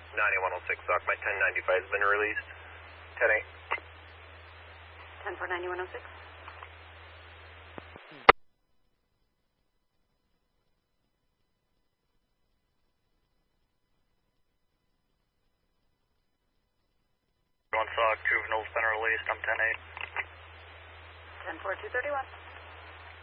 9106 SOC, my 1095 has been released. 10-8. 10-4-9106. One SOC, juvenile's been released, I'm 10-8. 10-4-231.